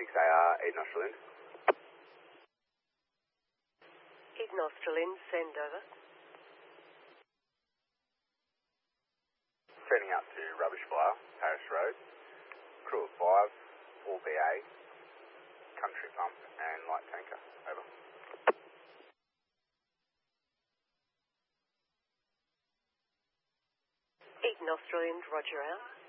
6AR, Eden Australian. Eden Australian, send over. Sending up to Rubbish Fire, Harris Road. Crew of 5, 4BA, Country Pump and Light Tanker. Over. Eden Australian, roger out.